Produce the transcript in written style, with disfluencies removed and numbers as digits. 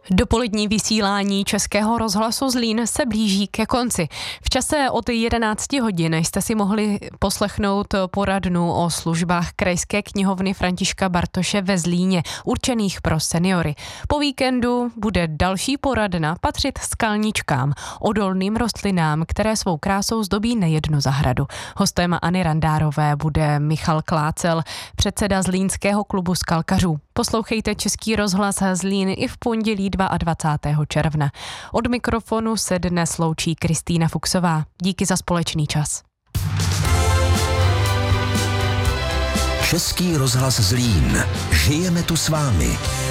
Dopolední vysílání Českého rozhlasu Zlín se blíží ke konci. V čase od 11 hodin jste si mohli poslechnout poradnu o službách Krajské knihovny Františka Bartoše ve Zlíně, určených pro seniory. Po víkendu bude další poradna patřit skalničkám, odolným rostlinám, které svou krásou zdobí nejednu zahradu. Hostem Anny Randárové bude Michal Klácel, předseda Zlínského klubu skalkařů. Poslouchejte Český rozhlas Zlín i v pondělí 22. června. Od mikrofonu se dnes loučí Kristýna Fuchsová. Díky za společný čas. Český rozhlas Zlín. Žijeme tu s vámi.